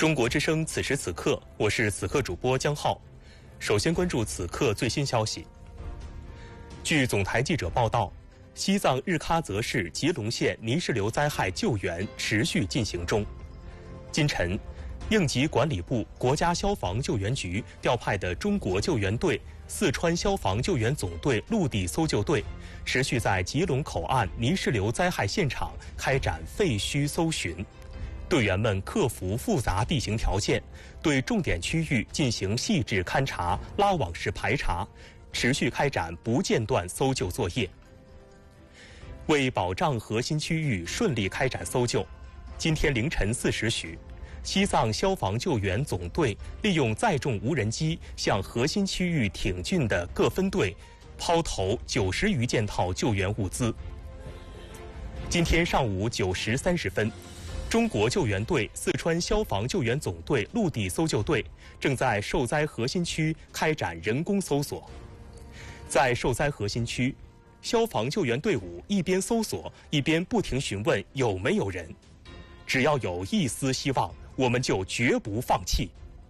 中国之声此时此刻，我是此刻主播江浩。首先关注此刻最新消息。据总台记者报道，西藏日喀则市吉隆县泥石流灾害救援持续进行中。今晨，应急管理部、国家消防救援局调派的中国救援队、四川消防救援总队陆地搜救队，持续在吉隆口岸泥石流灾害现场开展废墟搜寻。队员们克服复杂地形条件，对重点区域进行细致勘察、拉网式排查，持续开展不间断搜救作业。为保障核心区域顺利开展搜救，今天凌晨4时许，西藏消防救援总队利用载重无人机向核心区域挺进的各分队抛投90余件套救援物资。今天上午9时30分，中国救援队、四川消防救援总队陆地搜救队正在受灾核心区开展人工搜索。在受灾核心区，消防救援队伍一边搜索，一边不停询问有没有人。只要有一丝希望，我们就绝不放弃。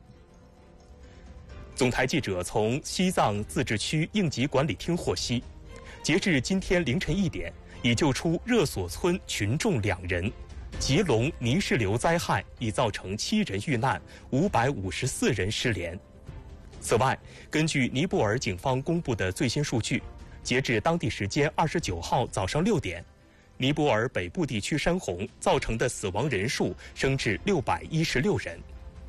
总台记者从西藏自治区应急管理厅获悉，截至今天凌晨1点，已救出热所村群众2人。吉隆泥石流灾害已造成7人遇难，554人失联。此外，根据尼泊尔警方公布的最新数据，截至当地时间29号早上6点，尼泊尔北部地区山洪造成的死亡人数升至616人。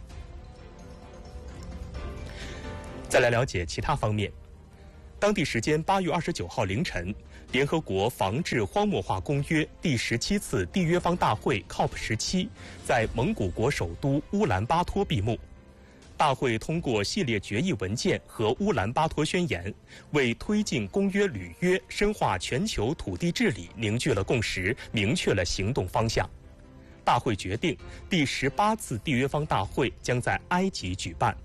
再来了解其他方面。当地时间8月29号凌晨，联合国防治荒漠化公约第17次缔约方大会 COP17 在蒙古国首都乌兰巴托闭幕。大会通过系列决议文件和乌兰巴托宣言，为推进公约履约、深化全球土地治理凝聚了共识，明确了行动方向。大会决定，第18次缔约方大会将在埃及举办。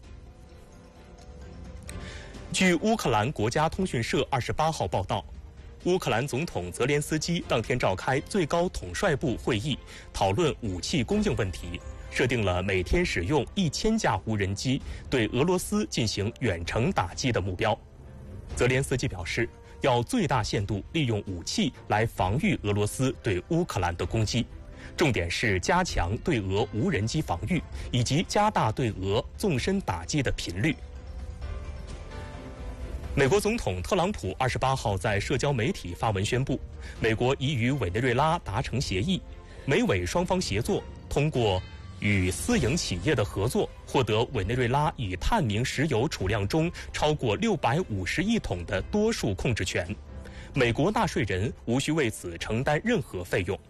据乌克兰国家通讯社28号报道，乌克兰总统泽连斯基当天召开最高统帅部会议，讨论武器供应问题，设定了每天使用1000架无人机对俄罗斯进行远程打击的目标。泽连斯基表示，要最大限度利用武器来防御俄罗斯对乌克兰的攻击，重点是加强对俄无人机防御，以及加大对俄纵深打击的频率。美国总统特朗普28号在社交媒体发文宣布，美国已与委内瑞拉达成协议，美委双方协作，通过与私营企业的合作，获得委内瑞拉以探明石油储量中超过650亿桶的多数控制权，美国纳税人无需为此承担任何费用。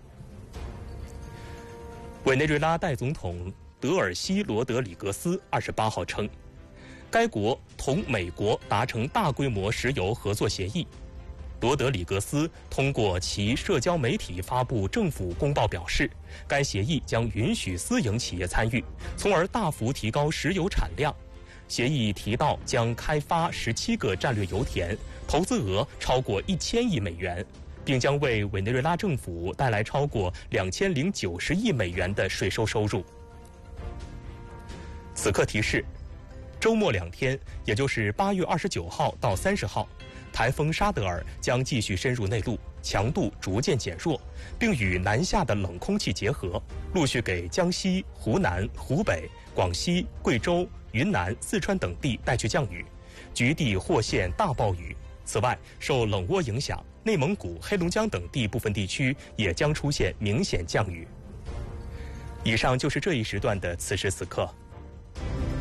委内瑞拉代总统德尔西罗德里格斯28号称，该国同美国达成大规模石油合作协议。罗德里格斯通过其社交媒体发布政府公报表示，该协议将允许私营企业参与，从而大幅提高石油产量。协议提到将开发17个战略油田，投资额超过1000亿美元，并将为委内瑞拉政府带来超过2090亿美元的税收收入。此刻提示，周末2天，也就是8月29号到30号，台风沙德尔将继续深入内陆，强度逐渐减弱，并与南下的冷空气结合，陆续给江西、湖南、湖北、广西、贵州、云南、四川等地带去降雨，局地或现大暴雨。此外，受冷涡影响，内蒙古、黑龙江等地部分地区也将出现明显降雨。以上就是这一时段的此时此刻。